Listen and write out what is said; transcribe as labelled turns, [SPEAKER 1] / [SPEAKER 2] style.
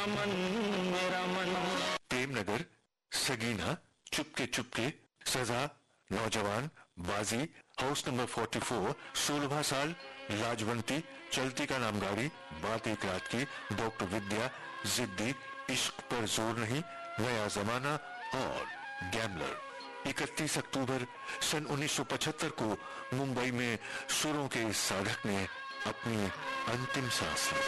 [SPEAKER 1] मन मेरा मन।
[SPEAKER 2] प्रेमनगर, सगीना, चुपके चुपके, सजा, नौजवान, बाजी, हाउस नंबर 44, 16 साल, लाजवंती, चलती का नाम गाड़ी, बात एक रात की, डॉक्टर विद्या, जिद्दी, इश्क पर जोर नहीं, नया जमाना और गैम्बलर। 31 अक्टूबर सन 1975 को मुंबई में सुरों के इस साधक ने अपनी अंतिम सांस ली।